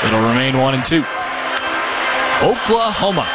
It'll remain 1-2. Oklahoma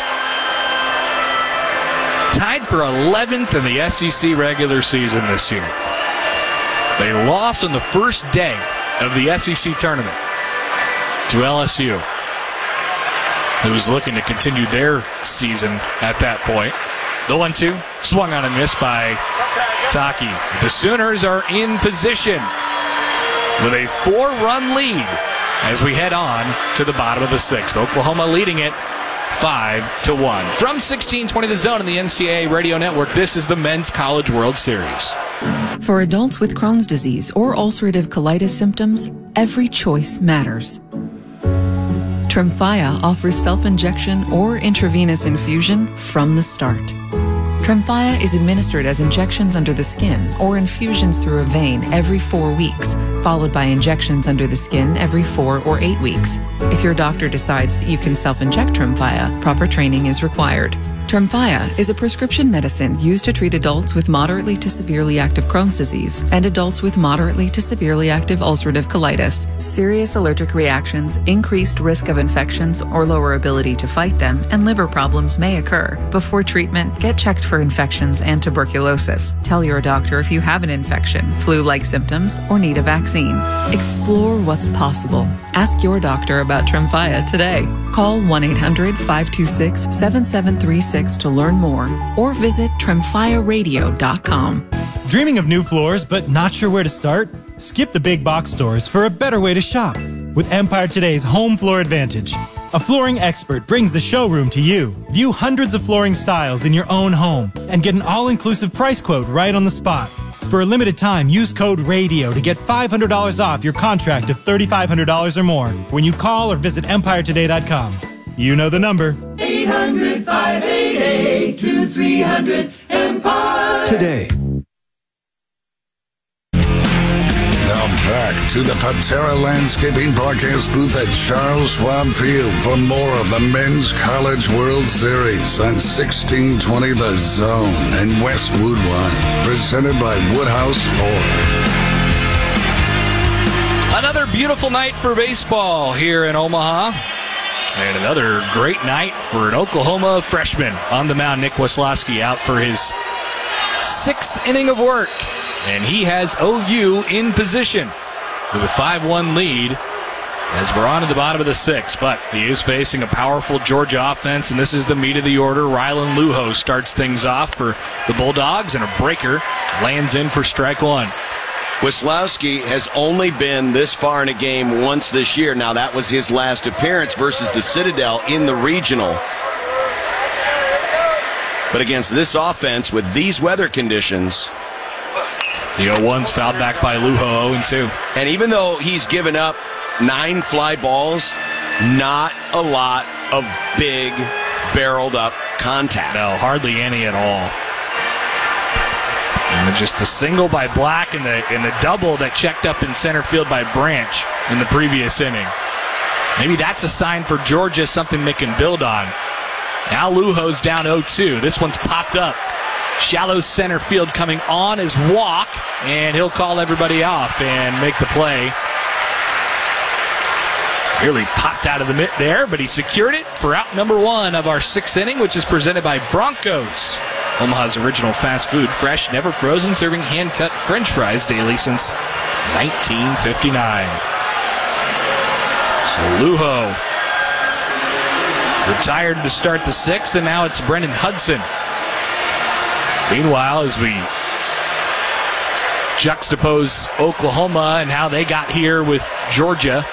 tied for 11th in the SEC regular season this year. They lost on the first day of the SEC tournament to LSU, who was looking to continue their season at that point. The 1-2 swung on and missed by Taki. The Sooners are in position with a 4-run lead as we head on to the bottom of the sixth. Oklahoma leading it 5-1. From 1620 The Zone in the NCAA Radio Network, this is the Men's College World Series. For adults with Crohn's disease or ulcerative colitis symptoms, every choice matters. Tremfya offers self-injection or intravenous infusion from the start. Tremfya is administered as injections under the skin or infusions through a vein every 4 weeks, followed by injections under the skin every 4 or 8 weeks. If your doctor decides that you can self-inject Tremfya, proper training is required. Tremfya is a prescription medicine used to treat adults with moderately to severely active Crohn's disease and adults with moderately to severely active ulcerative colitis. Serious allergic reactions, increased risk of infections or lower ability to fight them, and liver problems may occur. Before treatment, get checked for infections and tuberculosis. Tell your doctor if you have an infection, flu-like symptoms, or need a vaccine. Explore what's possible. Ask your doctor about Tremfya today. Call 1-800-526-7736 to learn more, or visit tremfyaradio.com. Dreaming of new floors but not sure where to start? Skip the big box stores for a better way to shop with Empire Today's Home Floor Advantage. A flooring expert brings the showroom to you. View hundreds of flooring styles in your own home and get an all-inclusive price quote right on the spot. For a limited time, use code RADIO to get $500 off your contract of $3,500 or more when you call or visit EmpireToday.com. You know the number. 800-588-2300 Empire. Today. Now back to the Patera Landscaping Broadcast booth at Charles Schwab Field for more of the Men's College World Series on 1620 The Zone and Westwood One, presented by Woodhouse Ford. Another beautiful night for baseball here in Omaha. And another great night for an Oklahoma freshman on the mound. Nick Weslowski out for his 6th inning of work. And he has OU in position with a 5-1 lead as we're on to the bottom of the 6th. But he is facing a powerful Georgia offense, and this is the meat of the order. Rylan Lujo starts things off for the Bulldogs, and a breaker lands in for strike one. Weslowski has only been this far in a game once this year. Now, that was his last appearance versus the Citadel in the regional. But against this offense, with these weather conditions... The 0-1's fouled back by Lujo, 0-2. And even though he's given up 9 fly balls, not a lot of big, barreled-up contact. No, hardly any at all. And just the single by Black and the double that checked up in center field by Branch in the previous inning. Maybe that's a sign for Georgia, something they can build on. Now Lujo's down 0-2. This one's popped up. Shallow center field coming on his walk, and he'll call everybody off and make the play. Nearly popped out of the mitt there, but he secured it for out number 1 of our 6th inning, which is presented by Broncos. Omaha's original fast food, fresh, never frozen, serving hand-cut French fries daily since 1959. So Lujo retired to start the 6th, and now it's Brendan Hudson. Meanwhile, as we juxtapose Oklahoma and how they got here with Georgia,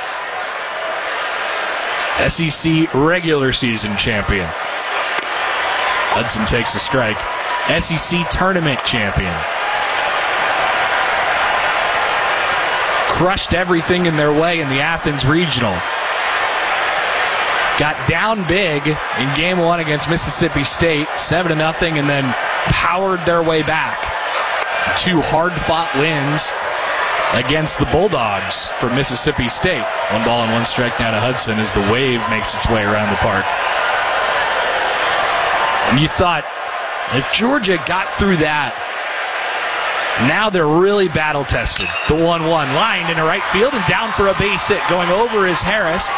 SEC regular season champion. Hudson takes a strike. SEC tournament champion. Crushed everything in their way in the Athens Regional. Got down big in Game 1 against Mississippi State, 7-0, and then powered their way back. 2 hard-fought wins against the Bulldogs for Mississippi State. 1 ball and 1 strike now to Hudson as the wave makes its way around the park. And you thought, if Georgia got through that, now they're really battle-tested. The 1-1 lined into right field and down for a base hit. Going over is Harris.